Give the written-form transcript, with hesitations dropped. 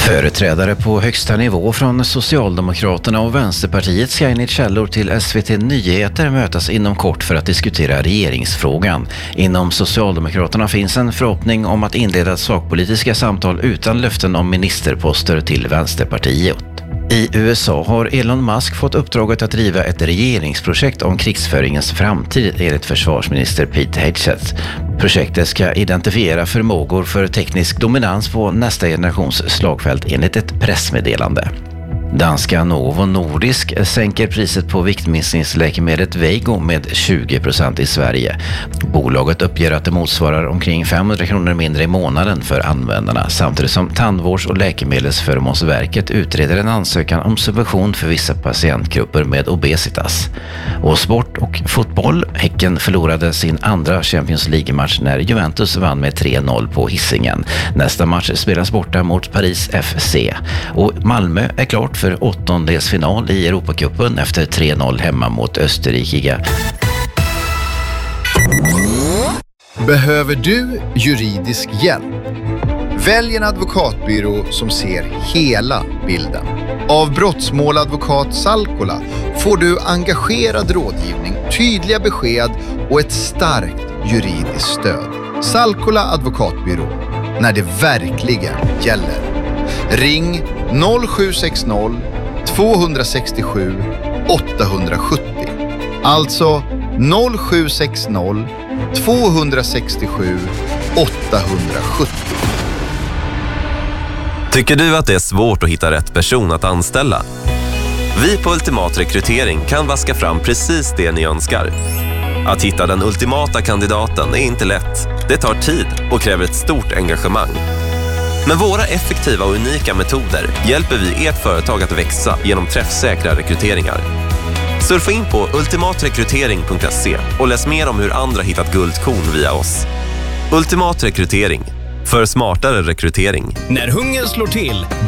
Företrädare på högsta nivå från Socialdemokraterna och Vänsterpartiet ska enligt källor till SVT Nyheter mötas inom kort för att diskutera regeringsfrågan. Inom Socialdemokraterna finns en förhoppning om att inleda sakpolitiska samtal utan löften om ministerposter till Vänsterpartiet. I USA har Elon Musk fått uppdraget att driva ett regeringsprojekt om krigsföringens framtid enligt försvarsminister Pete Hegseth. Projektet ska identifiera förmågor för teknisk dominans på nästa generations slagfält enligt ett pressmeddelande. Danska Novo Nordisk sänker priset på viktminskningsläkemedlet Veigo med 20% i Sverige. Bolaget uppger att det motsvarar omkring 500 kronor mindre i månaden för användarna, samtidigt som Tandvårds- och läkemedelsförmånsverket utreder en ansökan om subvention för vissa patientgrupper med obesitas. Och sport och fotboll. Häcken förlorade sin andra Champions League-match när Juventus vann med 3-0 på Hisingen. Nästa match spelas borta mot Paris FC. Och Malmö är klart för åttondelsfinal i Europacupen efter 3-0 hemma mot Österrike. Behöver du juridisk hjälp? Välj en advokatbyrå som ser hela bilden. Av Brottsmåladvokat Salkola får du engagerad rådgivning, tydliga besked och ett starkt juridiskt stöd. Salkola advokatbyrå, när det verkligen gäller. Ring 0760 267 870. Alltså 0760 267 870. Tycker du att det är svårt att hitta rätt person att anställa? Vi på Ultimat Rekrytering kan vaska fram precis det ni önskar. Att hitta den ultimata kandidaten är inte lätt. Det tar tid och kräver ett stort engagemang. Med våra effektiva och unika metoder hjälper vi ert företag att växa genom träffsäkra rekryteringar. Surfa in på ultimatrekrytering.se och läs mer om hur andra hittat guldkorn via oss. Ultimat Rekrytering. För smartare rekrytering. När hungern slår till